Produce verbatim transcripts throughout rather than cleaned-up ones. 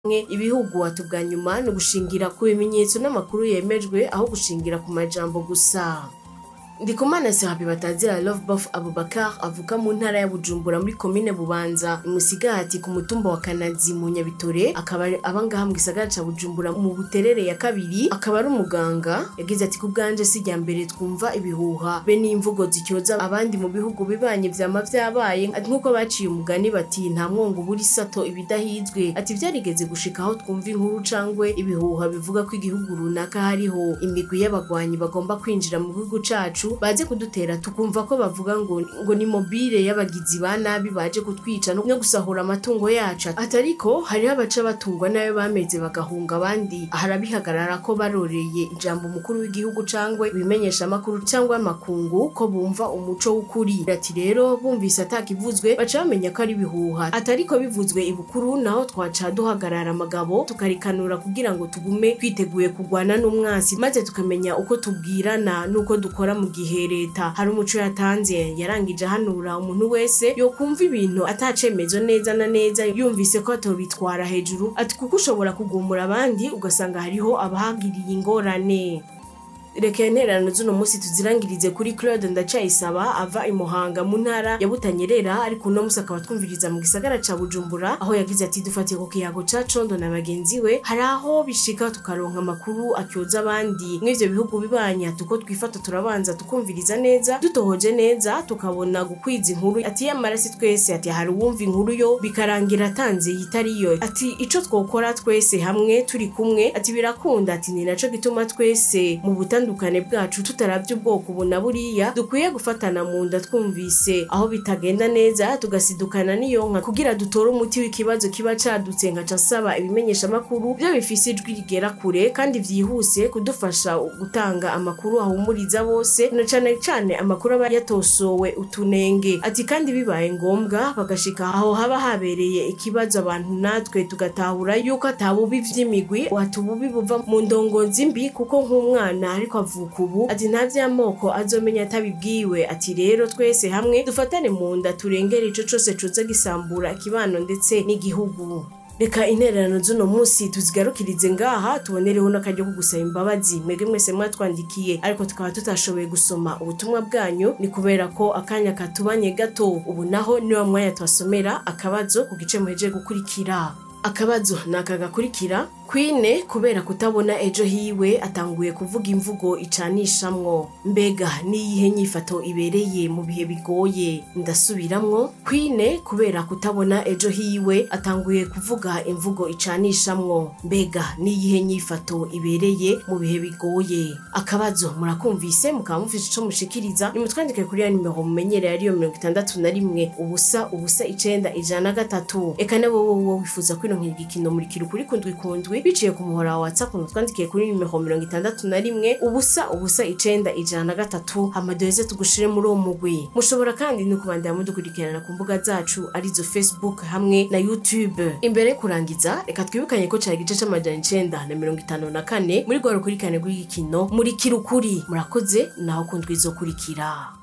ibihugu atubwa nyuma no gushingira ku bimenyetso n'amakuru yemejwe aho gushingira ku majambo gusa. Ndikumana Sahabi Batazira Lovebof Abubakar avuka mu ntara ya Bujumbura muri komine Bubanza Musigati ku mutumba wa Kanazi mu Nyabitore, akaba abangaha mu gisagara ca Bujumbura mu Buterere ya kabiri, akaba ari umuganga. Yagize ati kubganje sijya mbere twumva ibihuha be n'imvugo zicyoza abandi mu bihugu bibanye vyama vyabaye, ati nkuko baciye umugani bati nta mwongo buri sato ibidahizwe, ati vyarigeze gushika aho twumva inkuru cangwe ibihuha bivuga ko igihugu runaka hariho imigwi y'abagwanyi bagomba kwinjira mu gihugu cacu baje kudutera, tukumva ko bavuga ngo ngo ni mobile y'abagizi ba nabi baje kutwica no gusahura amatungo yacu, atariko hari abaca batungwa nayo bameze bagahunga abandi harabihagarara ko baroreye ijambo umukuru w'igihugu cangwe bimenyesha makuru cangwa amakungu ko bumva umuco w'ukuri. Ati rero bumvise atakivuzwe baca bamenya ko ari bihuha, atariko bivuzwe ibukuru naho twaca duhagarara amagabo tukarikanura kugira ngo tugume twiteguye kugwana n'umwasi, maze tukamenya uko tubwirana nuko dukora mu gihe leta hari umuco yatanze yarangije hanura umuntu wese yo kumva ibintu atacemezo neza na neza yumvise ko atobitwara hejuru, ati kuko ushobora kugumura abandi ugasanga hariho abahagiriye ingorane. Reka intererano z'uno musi tuzirangirize kuri Claude Ndacayisaba ava i Muhanga mu ntara ya Butanyerera, ariko uno musi akaba twumviriza mu gisagara ca Bujumbura, aho yagize ati dufatiye ku kiyago ca Condo na bagenzi we hari aho bishika tukaronka amakuru akyoza abandi mw'ivyo bihugu bibanya, tuko twifata turabanza tukumviriza neza dutohoje neza tukabona gukwiza inkuru, ati yamara si twese, ati hari uwumva inkuru yo bikarangira atanze yitariyo, ati ico twokora twese hamwe turi kumwe, ati birakunda, ati ni naco gituma twese mu buta dukane bwacu tutaravye ubwoko buna buriya dukwiye gufatana mu nda, twumvise aho bitagenda neza tugasidukana niyonka kugira dutore umuti w'ikibazo kiba cadutse, nka casaba ibimenyesha makuru byo bifise ijwi rigera kure kandi vyihuse kudufasha gutanga amakuru ahumuriza bose no cane cane amakuru aba yatosowe utunenge, ati kandi bibaye ngombwa bagashika aho haba habereye ikibazo abantu natwe tugatahura yuko atabubi vy'imigwi watububi buva mu ndongozi mbi, kuko nk'umwana ariko avuka ubu, ati nta vy'amoko azomenya atabibwiwe, ati rero twese hamwe dufatane mu nda turengere ico cose coza gisambura ikibano ndetse n'igihugu. Reka intererano z'uno musi tuzigarukirize ngaha, tubonereho n'akaryo ko gusaba imbabazi mwebwe mwese mwatwandikiye ariko tukaba tutashoboye gusoma ubutumwa bwanyu, ni kubera ko akanya katubanye gato. Ubu naho niwa mwanya twasomera akabazo ku gice muheje gukurikira. Akabazo naka gakurikira: Queen kubera kutabona ejo hiwe atanguye kuvuga imvugo icanishamwo, mbega niyihe nyifato ibereye mu bihe bigoye? Ndasubiramwo, Queen kubera kutabona ejo hiwe atanguye kuvuga imvugo icanishamwo, mbega niyihe nyifato ibereye mu bihe bigoye? Akabazo murakumvise, mukaba mufise ico mushikiriza, nimutwandike kuri ya nimero mumenyereye ariyo mirongo itandatu na rimwe ubusa ubusa icenda ijana na gatatu. Eka nabo wowe wifuza kwironkera igikino muri kirukuri kundwi kundwi biciye ku muhora wa WhatsApp, mutwandikiye kuri nimero mirongo itandatu na rimwe ubusa ubusa icenda ijana na gatatu, hamadoze tugushire muri uwo mugwi. Mushobora kandi no kubandanya mudukurikirana ku mbuga zacu arizo Facebook hamwe na YouTube. Imbere kurangiza, reka twibukanye ko cari gice c'amajana icenda na mirongo itanu na kane muri gwa rukurikirane rw'igikino muri kirukuri. Murakoze, naho kundwi izokurikira.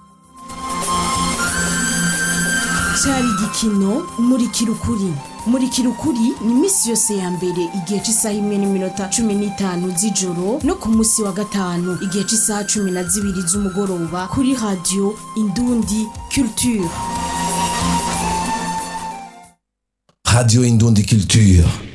Cari igikino muri kirukuri. Muri kirukuri ni misi yose ya mbere igihe c'isaha imwe n'iminota cumi n'itanu z'ijoro, no ku musi wa gatanu igihe c'isaha cumi na zibiri z'umugoroba kuri radio Indundi Culture. Radio Indundi Culture.